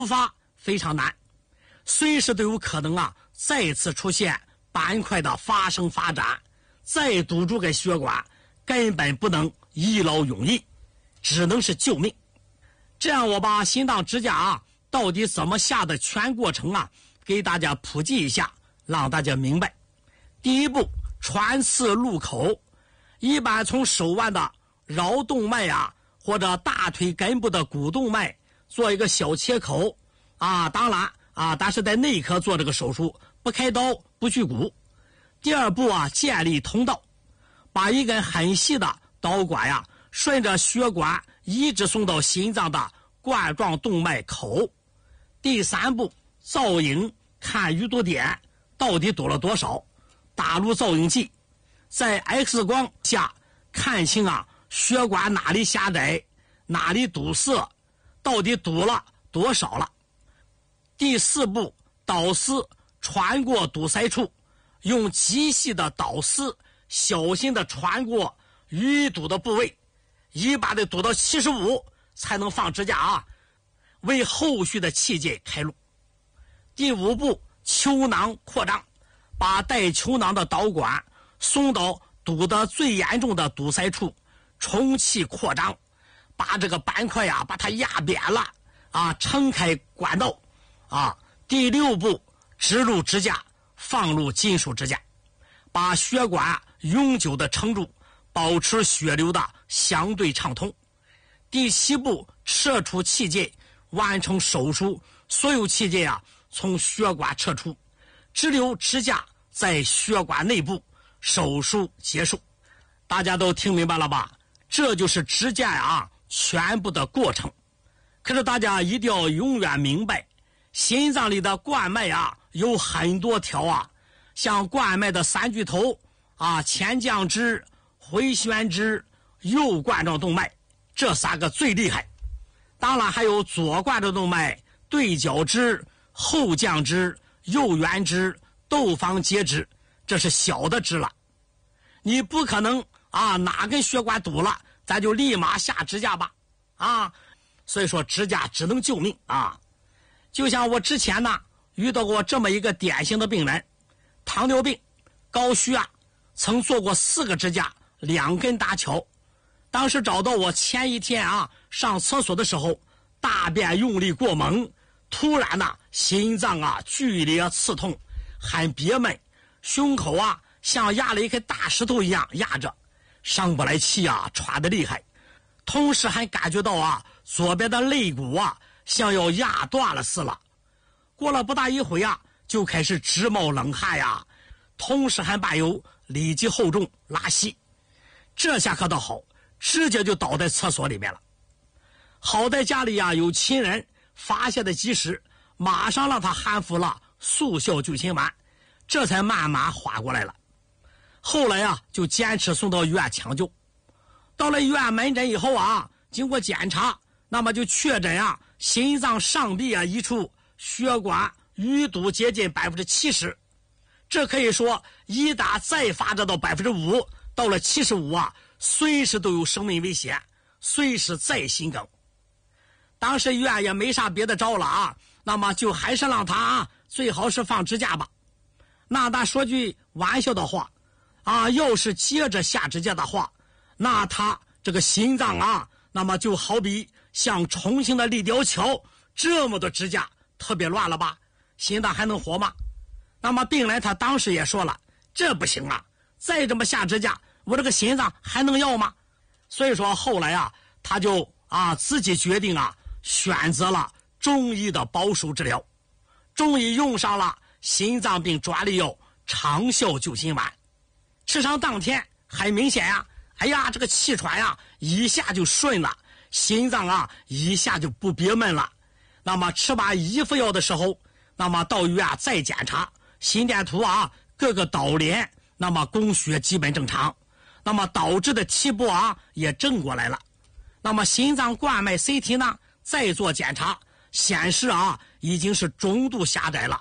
发非常难，随时都有可能再次出现斑块的发生发展，再堵住个血管，根本不能一劳永逸，只能是救命。这样我把心脏支架到底怎么下的全过程给大家普及一下，让大家明白。第一步，穿刺入口，一般从手腕的桡动脉或者大腿根部的股动脉做一个小切口当然但是在内科做这个手术，不开刀不取骨。第二步建立通道，把一根很细的导管顺着血管一直送到心脏的冠状动脉口。第三步，造影，看淤堵点到底堵了多少，打入造影剂，在 X 光下看清血管哪里狭窄，哪里堵塞，到底堵了多少了。第四步，导丝，穿过堵塞处，用极细的导丝小心的穿过淤堵的部位，一般得堵到75才能放支架为后续的器械开路。第五步，球囊扩张，把带球囊的导管送到堵得最严重的堵塞处，充气扩张，把这个斑块把它压扁了撑开管道第六步，植入支架，放入金属支架，把血管永久的撑住，保持血流的相对畅通。第七步，撤出器械，完成手术，所有器械从血管撤出，只留支架在血管内部，手术结束。大家都听明白了吧？这就是支架全部的过程。可是大家一定要永远明白，心脏里的冠脉有很多条像冠脉的三巨头前降支、回旋支、右冠状动脉，这三个最厉害。当然还有左冠状动脉、对角支、后降支、右缘支、窦房结支，这是小的支了。你不可能哪根血管堵了咱就立马下支架吧所以说支架只能救命就像我之前遇到过这么一个典型的病人，糖尿病、高血压，曾做过4个支架，2根搭桥。当时找到我前一天上厕所的时候，大便用力过猛，突然心脏剧烈刺痛，很憋闷，胸口像压了一颗大石头一样压着，上不来气喘得厉害，同时还感觉到左边的肋骨像要压断了似的。过了不大一会就开始直冒冷汗同时还伴有里脊厚重、拉稀。这下可倒好，直接就倒在厕所里面了。好在家里有亲人发现的及时，马上让他含服了速效救心丸，这才慢慢缓过来了。后来就坚持送到医院抢救。到了医院门诊以后经过检查，那么就确诊心脏上壁一处血管淤堵接近70%，这可以说一旦再发展到5%，到了75随时都有生命危险，随时再心梗。当时医院也没啥别的招了那么就还是让他最好是放支架吧。那咱说句玩笑的话要是接着下支架的话，那他这个心脏那么就好比像重庆的立交桥这么多支架，特别乱了吧？心脏还能活吗？那么病人他当时也说了，这不行再这么下支架，我这个心脏还能要吗？所以说后来他就自己决定选择了中医的保守治疗。中医用上了心脏病专利药长效救心丸，吃上当天很明显哎呀，这个气喘一下就顺了，心脏一下就不憋闷了。那么吃完1副药的时候，那么到医院再检查心电图各个导联，那么供血基本正常，那么导致的提波也正过来了。那么心脏冠脉 CT 呢再做检查，显示已经是中度狭窄了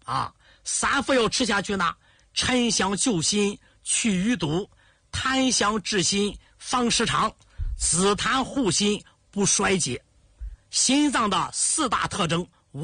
3副药吃下去呢，沉香救心去淤堵，檀香治心方时长，紫檀护心不衰竭。心脏的4大特征